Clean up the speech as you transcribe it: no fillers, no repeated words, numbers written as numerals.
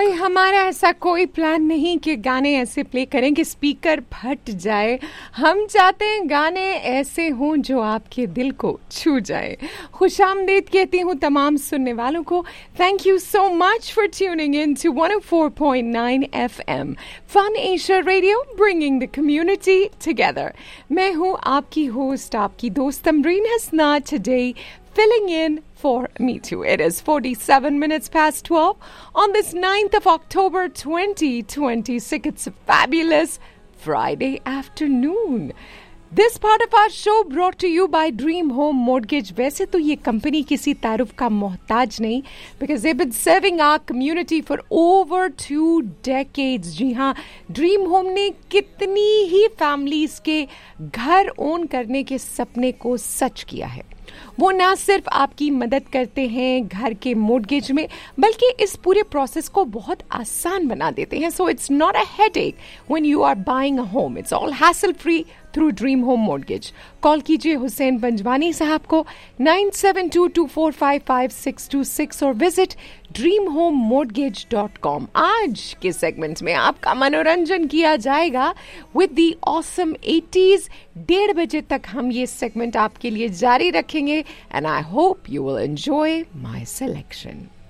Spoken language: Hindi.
भाई हमारा ऐसा कोई प्लान नहीं कि गाने ऐसे प्ले करें कि स्पीकर फट जाए। हम चाहते हैं गाने ऐसे हों जो आपके दिल को छू जाए। खुशामदीद कहती हूँ तमाम सुनने वालों को। Thank you so much for tuning in to 104.9 FM fun Asia radio, bringing the community together. मैं हूँ आपकी होस्ट, आपकी दोस्त तमरीन हसना, today filling in for me too. It is 47 minutes past 12 on this 9th of October 2026. It's a fabulous Friday afternoon. This part of our show brought to you by Dream Home Mortgage. वैसे तो ये कंपनी किसी तारुफ का मोहताज नहीं, because they've been serving our community for over 2 decades. जी हाँ, Dream Home ने कितनी ही families के घर ओन करने के सपने को सच किया है। वो ना सिर्फ आपकी मदद करते हैं घर के मोर्टगेज में, बल्कि इस पूरे प्रोसेस को बहुत आसान बना देते हैं। So it's not a headache when you are buying a home, it's all hassle free through dream home mortgage. Call कीजिए हुसैन पंजवानी साहब को 9722455626 और विजिट dreamhomemortgage.com। आज के सेगमेंट में आपका मनोरंजन किया जाएगा विद दी ऑसम 80s। 1:30 बजे तक हम ये सेगमेंट आपके लिए जारी रखेंगे and I hope you will enjoy my selection.